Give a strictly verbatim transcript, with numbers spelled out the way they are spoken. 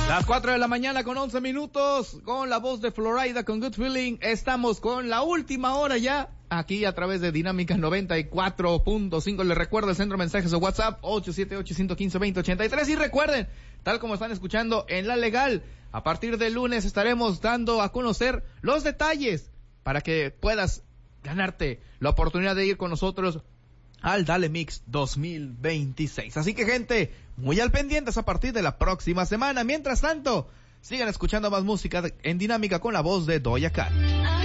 Las cuatro de la mañana con once minutos, con la voz de Florida con Good Feeling. Estamos con la última hora ya, aquí a través de Dinámica noventa y cuatro punto cinco. Les recuerdo el centro de mensajes o WhatsApp ocho siete ocho, uno cinco cero, dos cero ocho tres. Y recuerden, tal como están escuchando en La Legal, a partir del lunes estaremos dando a conocer los detalles para que puedas ganarte la oportunidad de ir con nosotros al Dale Mix dos mil veintiséis. Así que, gente, muy al pendientes a partir de la próxima semana. Mientras tanto, sigan escuchando más música en Dinámica con la voz de Doja Cat.